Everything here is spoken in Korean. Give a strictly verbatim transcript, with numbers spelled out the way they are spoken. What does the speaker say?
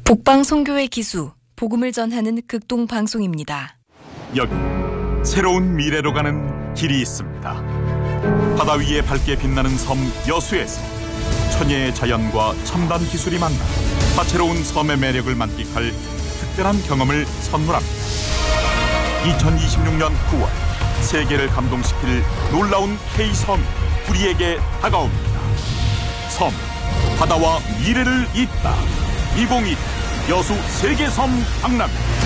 북방송교회 기수, 복음을 전하는 극동방송입니다. 여기 새로운 미래로 가는 길이 있습니다. 바다 위에 밝게 빛나는 섬 여수에서 천혜의 자연과 첨단 기술이 만나 다채로운 섬의 매력을 만끽할 특별한 경험을 선물합니다. 이천이십육 년 구월 세계를 감동시킬 놀라운 K섬이 우리에게 다가옵니다. 섬, 바다와 미래를 잇다. 이천이십 여수 세계섬 박람.